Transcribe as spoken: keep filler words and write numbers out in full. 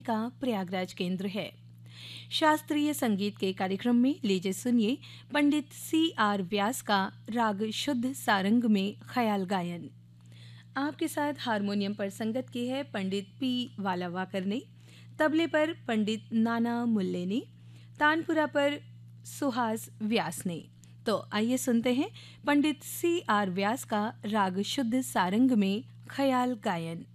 का प्रयागराज केंद्र है। शास्त्रीय संगीत के कार्यक्रम में लीजिए सुनिए पंडित सी आर व्यास का राग शुद्ध सारंग में ख्याल गायन। आपके साथ हारमोनियम पर संगत की है पंडित पी वालावाकर ने, तबले पर पंडित नाना मुल्ले ने, तानपुरा पर सुहास व्यास ने। तो आइए सुनते हैं पंडित सी आर व्यास का राग शुद्ध सारंग में ख्याल गायन।